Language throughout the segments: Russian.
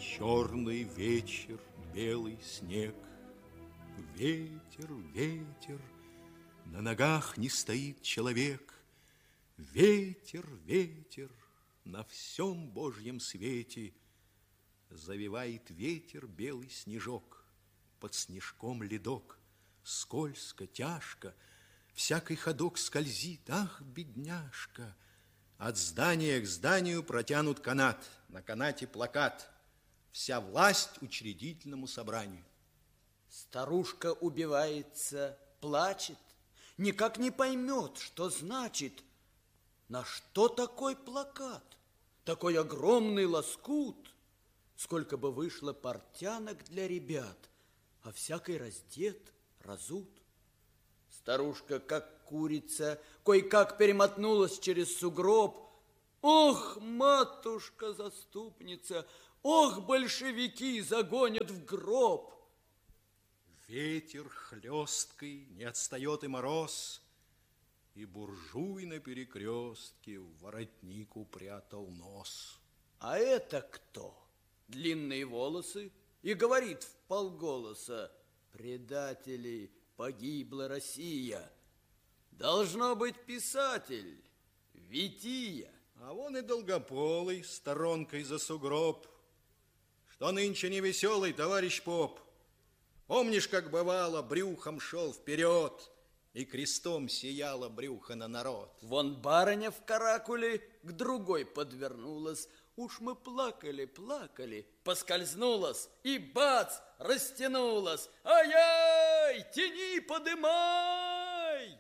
Черный вечер, белый снег. Ветер, ветер, на ногах не стоит человек. Ветер, ветер, на всем Божьем свете завивает ветер белый снежок. Под снежком ледок, скользко, тяжко, всякий ходок скользит. Ах, бедняжка! От здания к зданию протянут канат, на канате плакат: вся власть учредительному собранию. Старушка убивается, плачет, никак не поймет, что значит. На что такой плакат? Такой огромный лоскут. Сколько бы вышло портянок для ребят, а всякий раздет, разут. Старушка, как курица, кое-как перемотнулась через сугроб. Ох, матушка-заступница, ох, большевики загонят в гроб. Ветер хлесткий, не отстает и мороз, и буржуй на перекрестке в воротник упрятал нос. А это кто? Длинные волосы и говорит вполголоса: предатели, погибла Россия. Должно быть писатель, Вития. А вон и долгополый, сторонкой за сугроб. Что нынче не веселый, товарищ поп? Помнишь, как бывало, брюхом шел вперед, и крестом сияло брюхо на народ? Вон барыня в каракуле к другой подвернулась. Уж мы плакали, плакали, поскользнулась, и бац, растянулась. Ай-яй, тяни, подымай!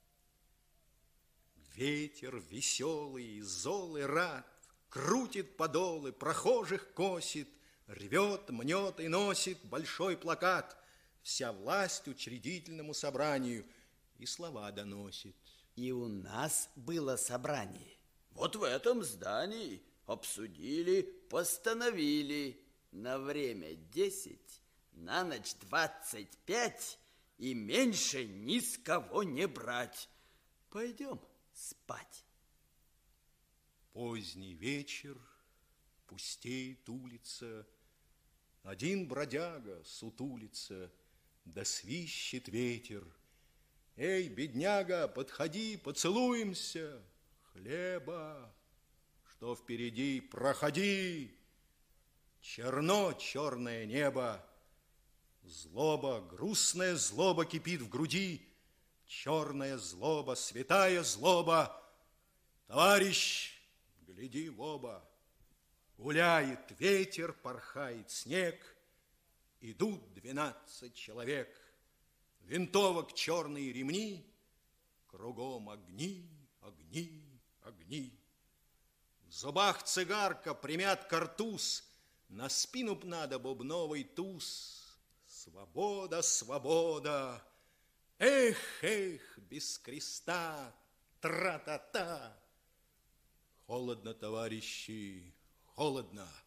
Ветер веселый, зол и рад, крутит подолы, прохожих косит, рвет, мнет и носит большой плакат: вся власть учредительному собранию, и слова доносит. И у нас было собрание. Вот в этом здании обсудили, постановили на время 10, на ночь 25 и меньше ни с кого не брать. Пойдем спать. Поздний вечер, пустеет улица, один бродяга сутулится, да свищет ветер. Эй, бедняга, подходи, поцелуемся. Хлеба, что впереди, проходи. Черно черное небо, злоба, грустная злоба кипит в груди. Черная злоба, святая злоба. Товарищ, гляди в оба. Гуляет ветер, порхает снег. Идут 12 человек. Винтовок черные ремни, кругом огни, огни, огни. В зубах цигарка, примят картуз, на спину б надо бубновый туз. Свобода, свобода! Эх, эх, без креста, тра-та-та! Холодно, товарищи, холодно.